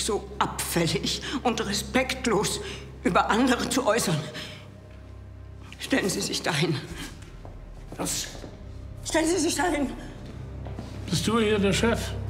so abfällig und respektlos über andere zu äußern? Stellen Sie sich dahin. Los. Stellen Sie sich dahin. Bist du hier der Chef?